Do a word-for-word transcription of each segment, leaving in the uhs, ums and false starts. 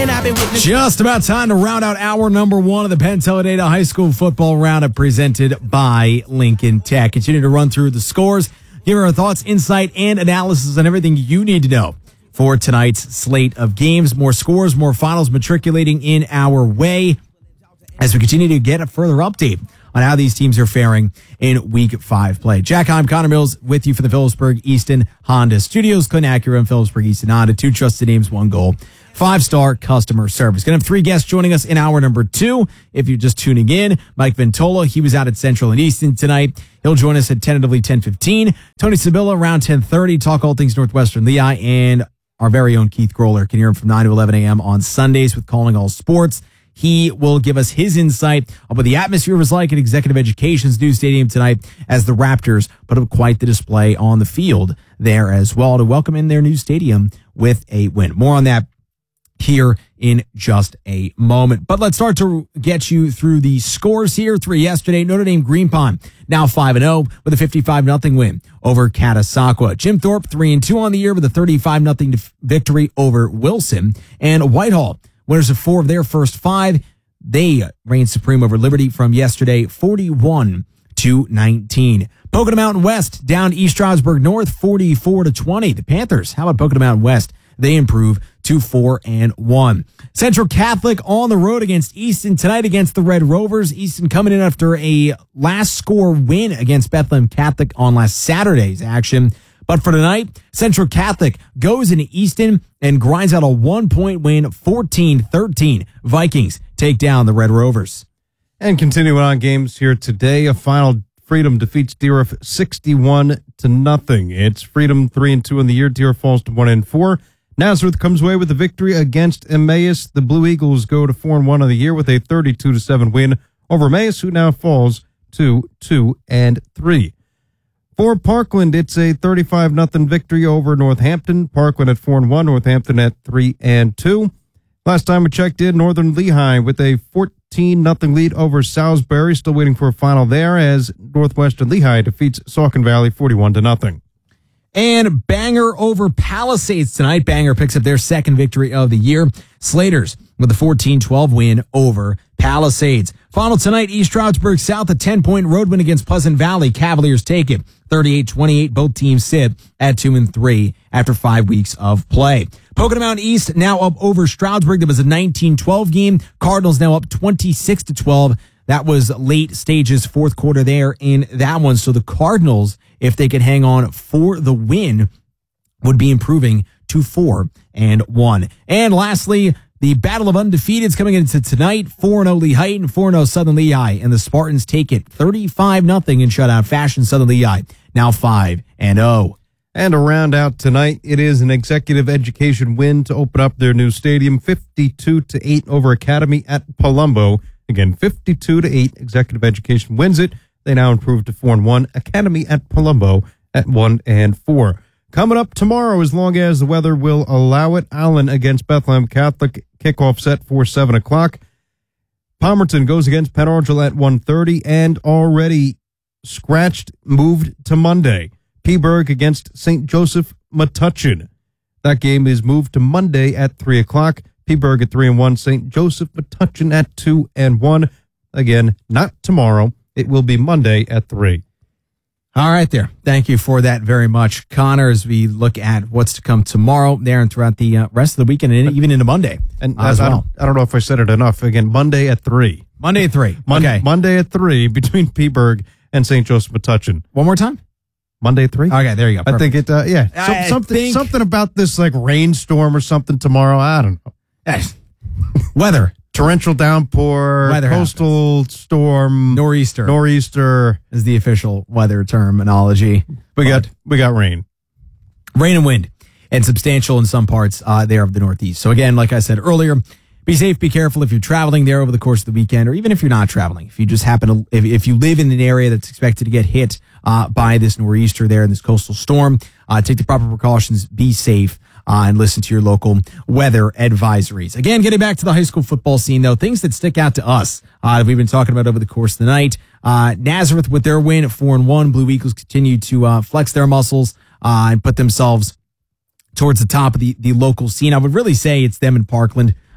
and I've been witnessing. Just about time to round out hour number one of the Penn Talladega High School Football Roundup presented by Lincoln Tech. Continue to run through the scores, give our thoughts, insight, and analysis on everything you need to know for tonight's slate of games. More scores, more finals matriculating in our way as we continue to get a further update on how these teams are faring in week five play. Jack Heim, Connor Mills with you for the Phillipsburg Easton Honda Studios. Clint Acura and Phillipsburg Easton Honda. Two trusted names, one goal. Five-star customer service. Going to have three guests joining us in hour number two. If you're just tuning in, Mike Ventola, he was out at Central and Easton tonight. He'll join us at tentatively ten fifteen. Tony Sabilla around ten thirty. Talk all things Northwestern Lehigh. And our very own Keith Groller can hear him from nine to eleven a.m. on Sundays with Calling All Sports. He will give us his insight on what the atmosphere was like at Executive Education's new stadium tonight as the Raptors put up quite the display on the field there as well to welcome in their new stadium with a win. More on that here in just a moment. But let's start to get you through the scores here. Three yesterday. Notre Dame Green Pond now five and oh with a fifty-five nothing win over Catasauqua. Jim Thorpe three and two on the year with a thirty-five nothing victory over Wilson. And Whitehall, winners of four of their first five. They reigned supreme over Liberty from yesterday, forty-one to nineteen. Pocono Mountain West down East Stroudsburg North, forty-four to twenty. The Panthers, how about Pocono Mountain West? They improve to four and one. Central Catholic on the road against Easton tonight against the Red Rovers. Easton coming in after a last score win against Bethlehem Catholic on last Saturday's action. But for tonight, Central Catholic goes into Easton and grinds out a one-point win, fourteen thirteen. Vikings take down the Red Rovers. And continuing on games here today, a final Freedom defeats Deer sixty-one to nothing. It's Freedom three and two in the year. Deer falls to one and four. Nazareth comes away with a victory against Emmaus. The Blue Eagles go to four and one on the year with a thirty-two to seven win over Emmaus, who now falls to two and three. For Parkland, it's a thirty-five nothing victory over Northampton. Parkland at four and one, Northampton at three and two. Last time we checked in, Northern Lehigh with a fourteen nothing lead over Salisbury. Still waiting for a final there as Northwestern Lehigh defeats Saucon Valley forty-one to nothing. And Bangor over Palisades tonight. Bangor picks up their second victory of the year. Slaters with a fourteen twelve win over Palisades. Final tonight, East Stroudsburg South, a ten-point road win against Pleasant Valley. Cavaliers take it thirty-eight twenty-eight. Both teams sit at two and three after five weeks of play. Pocono Mountain East now up over Stroudsburg. That was a nineteen twelve game. Cardinals now up twenty-six to twelve. That was late stages, fourth quarter there in that one. So the Cardinals, if they could hang on for the win, would be improving to four and one. And lastly, the Battle of Undefeateds coming into tonight, four and oh Lehigh and four and oh Southern Lehigh. And the Spartans take it thirty-five nothing in shutout fashion. Southern Lehigh now five and oh. And to round out tonight, it is an Executive Education win to open up their new stadium, fifty-two to eight over Academy at Palumbo. Again, fifty-two to eight. Executive Education wins it. They now improve to four and one. Academy at Palumbo at one and four. Coming up tomorrow, as long as the weather will allow it, Allen against Bethlehem Catholic, kickoff set for seven o'clock. Palmerton goes against Penn Argyl at one thirty, and already scratched, moved to Monday. Peaburg against Saint Joseph Metuchen. That game is moved to Monday at three o'clock. Peaburg at three and one, Saint Joseph Metuchen at two and one. Again, not tomorrow. It will be Monday at three. All right there. Thank you for that very much, Connor, as we look at what's to come tomorrow there and throughout the uh, rest of the weekend and even into Monday and uh, as I, well. I don't, I don't know if I said it enough. Again, Monday at three. Monday at three. Mon- okay. Monday at three between Peaburg and Saint Joseph Metuchen. One more time? Monday at three. Okay, there you go. Perfect. I think it, uh, yeah. So, I something think... something about this like rainstorm or something tomorrow. I don't know. Yes. Weather. Torrential downpour, weather coastal happens. storm, nor'easter. Nor'easter is the official weather terminology. We got we got rain, rain and wind, and substantial in some parts uh, there of the Northeast. So again, like I said earlier, be safe, be careful if you're traveling there over the course of the weekend, or even if you're not traveling. If you just happen to, if, if you live in an area that's expected to get hit uh, by this nor'easter there in this coastal storm, uh, take the proper precautions, be safe. Uh, and listen to your local weather advisories. Again, getting back to the high school football scene, though, things that stick out to us uh, that we've been talking about over the course of the night. Uh, Nazareth with their win at four and one. Blue Eagles continue to uh, flex their muscles uh, and put themselves towards the top of the, the local scene. I would really say it's them in Parkland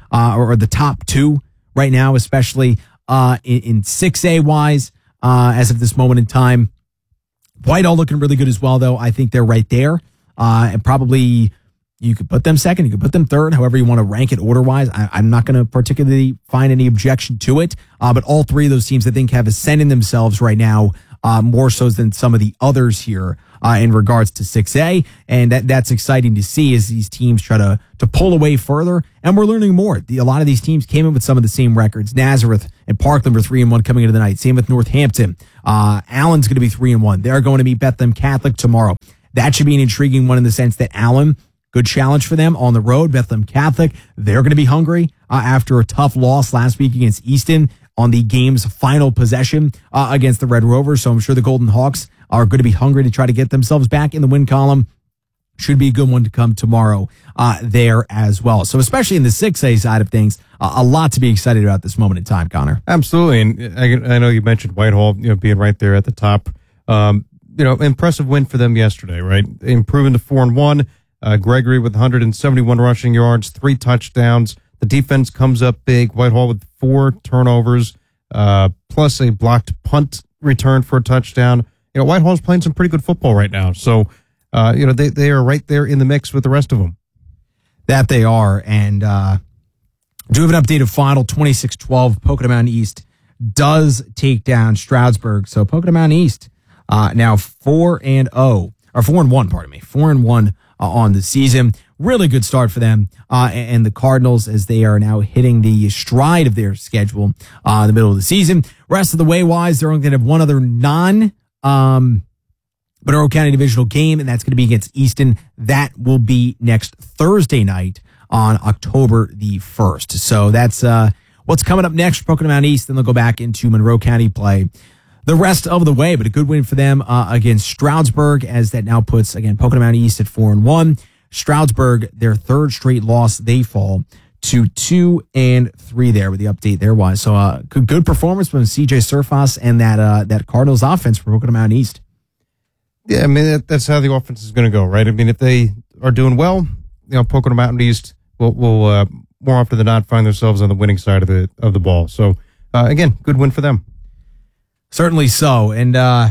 uh, or, or the top two right now, especially uh, in, in six A wise uh, as of this moment in time. Whitehall looking really good as well, though. I think they're right there. Uh, and probably you could put them second, you could put them third, however you want to rank it order-wise. I, I'm not going to particularly find any objection to it. Uh, but all three of those teams, I think, have ascended themselves right now uh, more so than some of the others here uh, in regards to six A. And that that's exciting to see as these teams try to, to pull away further. And we're learning more. The, a lot of these teams came in with some of the same records. Nazareth and Parkland were three and one coming into the night. Same with Northampton. Uh, Allen's going to be three and one. They're going to meet Bethlehem Catholic tomorrow. That should be an intriguing one in the sense that Allen, good challenge for them on the road. Bethlehem Catholic, they're going to be hungry uh, after a tough loss last week against Easton on the game's final possession uh, against the Red Rovers. So I'm sure the Golden Hawks are going to be hungry to try to get themselves back in the win column. Should be a good one to come tomorrow uh, there as well. So especially in the six A side of things, uh, a lot to be excited about this moment in time, Connor. Absolutely. And I, I know you mentioned Whitehall, you know, being right there at the top. Um, you know, impressive win for them yesterday, right? Improving to four and one. Uh, Gregory with one hundred seventy-one rushing yards, three touchdowns. The defense comes up big. Whitehall with four turnovers, uh, plus a blocked punt return for a touchdown. You know, Whitehall's playing some pretty good football right now. So, uh, you know, they, they are right there in the mix with the rest of them. That they are. And uh, do have an updated final, twenty-six twelve. Pocono Mountain East does take down Stroudsburg. So Pocono Mountain East uh, now four and oh, or four and one, pardon me, four and one uh, on the season. Really good start for them. Uh, and the Cardinals, as they are now hitting the stride of their schedule uh, in the middle of the season. Rest of the way wise, they're only going to have one other non um, Monroe County divisional game, and that's going to be against Easton. That will be next Thursday night on October the first. So that's uh, what's coming up next for Pocono Mountain East. Then they'll go back into Monroe County play the rest of the way, but a good win for them uh, against Stroudsburg, as that now puts, again, Pocono Mountain East at four and one. Stroudsburg, their third straight loss, they fall to two and three there with the update there was. So uh, good, good performance from C J Surfas and that uh, that Cardinals offense for Pocono Mountain East. Yeah, I mean, that, that's how the offense is going to go, right? I mean, if they are doing well, you know, Pocono Mountain East will, will uh, more often than not find themselves on the winning side of the of the ball. So, uh, again, good win for them. Certainly so. And, uh,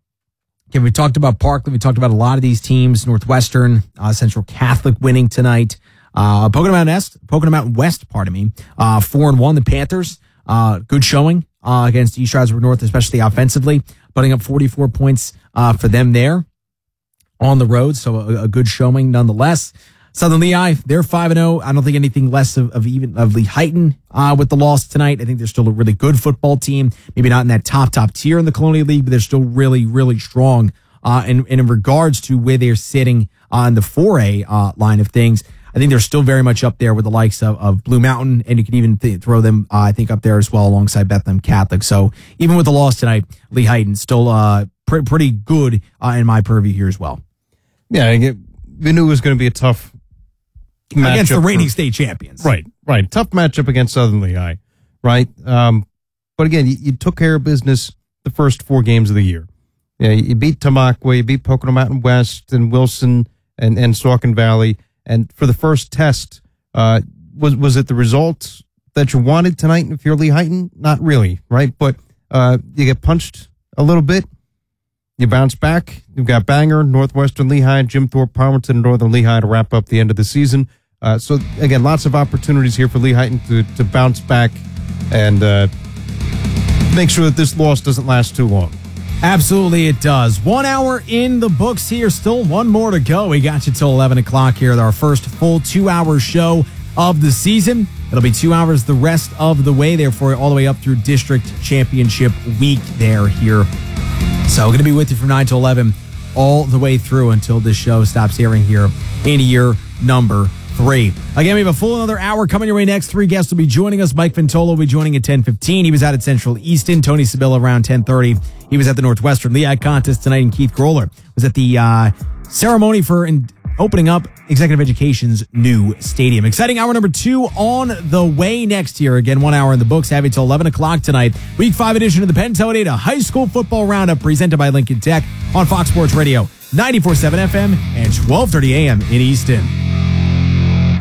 again, we talked about Parkland. We talked about a lot of these teams. Northwestern, uh, Central Catholic winning tonight. Uh, Pocono Mountain West, Pocono Mountain West, pardon me, uh, four and one. The Panthers, uh, good showing, uh, against East Stroudsburg North, especially offensively, putting up forty-four points, uh, for them there on the road. So a, a good showing nonetheless. Southern Lehigh, they're five and oh. I don't think anything less of, of even of Lehighton, uh, with the loss tonight. I think they're still a really good football team. Maybe not in that top, top tier in the Colonial League, but they're still really, really strong, uh, in, in regards to where they're sitting on the four A, uh, line of things. I think they're still very much up there with the likes of, of Blue Mountain, and you could even th- throw them, uh, I think, up there as well alongside Bethlehem Catholic. So even with the loss tonight, Lehighton still uh, pr- pretty good uh, in my purview here as well. Yeah, I get, we knew it was going to be a tough matchup against the reigning for, state champions. Right, right. Tough matchup against Southern Lehigh, right? Um, but again, you, you took care of business the first four games of the year. Yeah, you beat Tamaqua, you beat Pocono Mountain West and Wilson and, and Saucon Valley. And for the first test, uh, was was it the result that you wanted tonight if you're Lehighton? Not really, right? But uh, you get punched a little bit. You bounce back. You've got Bangor, Northwestern Lehigh, Jim Thorpe, Palmerton, and Northern Lehigh to wrap up the end of the season. Uh, so, again, lots of opportunities here for Lehighton to, to bounce back and uh, make sure that this loss doesn't last too long. Absolutely, it does. One hour in the books here. Still one more to go. We got you till eleven o'clock here with our first full two-hour show of the season. It'll be two hours the rest of the way, therefore, all the way up through district championship week there here. So we're going to be with you from nine to eleven all the way through until this show stops airing here in year number three. Again, we have a full another hour coming your way next. Three guests will be joining us. Mike Ventola will be joining at ten fifteen. He was out at Central Easton. Tony Sabilla around ten thirty. He was at the Northwestern Lehigh contest tonight, and Keith Groller was at the uh, ceremony for in- opening up Executive Education's new stadium. Exciting hour number two on the way next year. Again, one hour in the books. Have you till eleven o'clock tonight. Week five edition of the Penn Data High School Football Roundup presented by Lincoln Tech on Fox Sports Radio, ninety-four point seven F M and twelve thirty A M in Easton.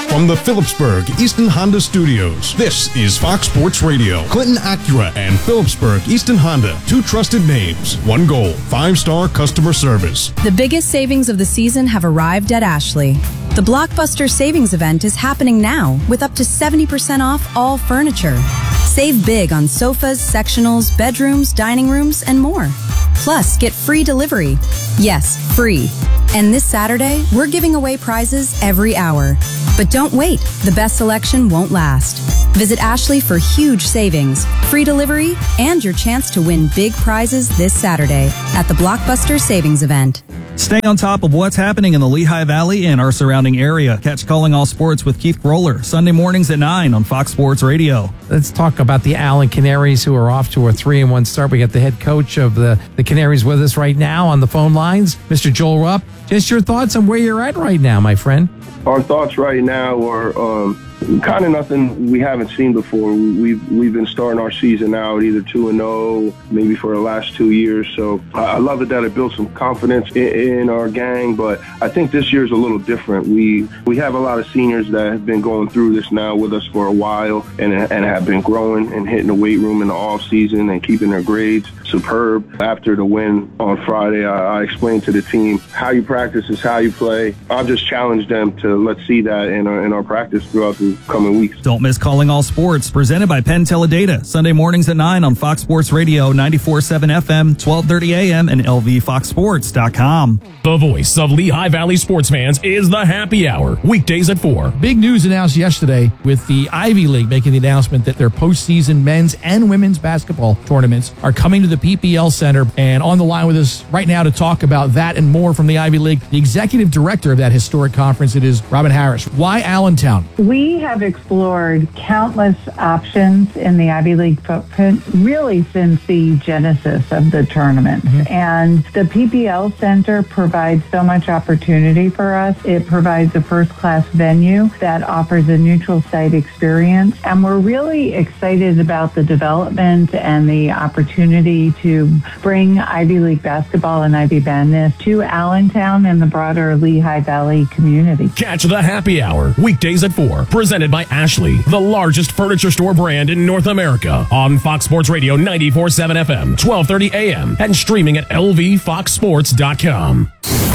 From the Phillipsburg Easton Honda Studios, this is Fox Sports Radio. Clinton Acura and Phillipsburg Easton Honda, two trusted names, one goal, five-star customer service. The biggest savings of the season have arrived at Ashley. The Blockbuster Savings Event is happening now with up to seventy percent off all furniture. Save big on sofas, sectionals, bedrooms, dining rooms, and more. Plus, get free delivery. Yes, free. And this Saturday, we're giving away prizes every hour. But don't wait, the best selection won't last. Visit Ashley for huge savings, free delivery, and your chance to win big prizes this Saturday at the Blockbuster Savings Event. Stay on top of what's happening in the Lehigh Valley and our surrounding area. Catch Calling All Sports with Keith Groller, Sunday mornings at nine on Fox Sports Radio. Let's talk about the Allen Canaries, who are off to a three and one start. We got the head coach of the, the Canaries with us right now on the phone lines, Mister Joel Rupp. Just your thoughts on where you're at right now, my friend. Our thoughts right now are um, kind of nothing we haven't seen before. We've we've been starting our season out either two and zero, maybe for the last two years. So I love it that it built some confidence in, in our gang. But I think this year's a little different. We we have a lot of seniors that have been going through this now with us for a while, and and have been growing and hitting the weight room in the off season and keeping their grades superb. After the win on Friday, I, I explained to the team how you practice is how you play. I've just challenged them to let's see that in our, in our practice throughout the coming weeks. Don't miss Calling All Sports, presented by Penn Teledata, Sunday mornings at nine on Fox Sports Radio, ninety-four point seven F M, twelve thirty A M, and L V fox sports dot com. The voice of Lehigh Valley sports fans is the Happy Hour, weekdays at four. Big news announced yesterday with the Ivy League making the announcement that their postseason men's and women's basketball tournaments are coming to the P P L Center. And on the line with us right now to talk about that and more from the Ivy League, the executive director of that historic conference, it is Robin Harris. Why Allentown? We have explored countless options in the Ivy League footprint really since the genesis of the tournament. Mm-hmm. And the P P L Center provides so much opportunity for us. It provides a first-class venue that offers a neutral site experience. And we're really excited about the development and the opportunity to bring Ivy League basketball and Ivy Badness to Allentown and the broader Lehigh Valley community. Catch the Happy Hour, weekdays at four, presented by Ashley, the largest furniture store brand in North America, on Fox Sports Radio ninety-four point seven F M, twelve thirty A M, and streaming at L V fox sports dot com.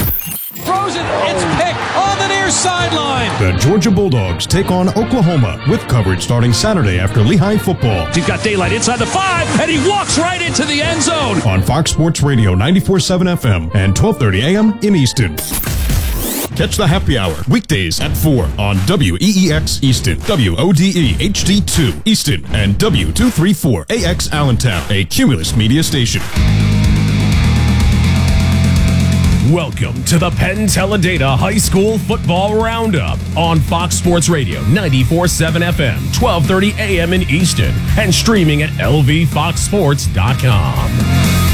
Throws it, it's picked on the near sideline. The Georgia Bulldogs take on Oklahoma with coverage starting Saturday after Lehigh football. He's got daylight inside the five, and he walks right into the end zone. On Fox Sports Radio ninety-four point seven F M and twelve thirty A M in Easton. Catch the Happy Hour weekdays at four on W E E X Easton, W O D E H D two Easton, and W two thirty-four A X Allentown, a Cumulus media station. Welcome to the Penn Teledata High School Football Roundup on Fox Sports Radio ninety-four point seven F M, twelve thirty A M in Easton, and streaming at L V fox sports dot com.